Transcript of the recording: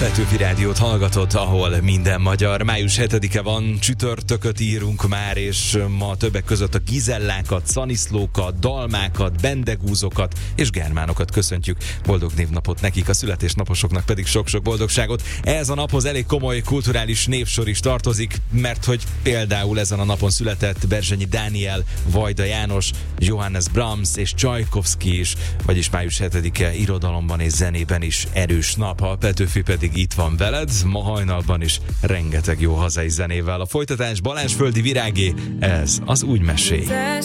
Petőfi Rádiót hallgatod, ahol minden magyar. Május 7-e van, csütörtököt írunk már, és ma többek között a gizellákat, szaniszlókat, dalmákat, bendegúzokat és germánokat köszöntjük. Boldog névnapot nekik, a születésnaposoknak pedig sok-sok boldogságot. Ez a naphoz elég komoly kulturális névsor is tartozik, mert hogy például ezen a napon született Berzsenyi Dániel, Vajda János, Johannes Brahms és Csajkovszky is, vagyis május 7-e irodalomban és zenében is erős nap. A Petőfi pedig itt van veled, ma hajnalban is rengeteg jó hazai zenével. A folytatás Balázsföldi Virágé, ez az Úgy mesély.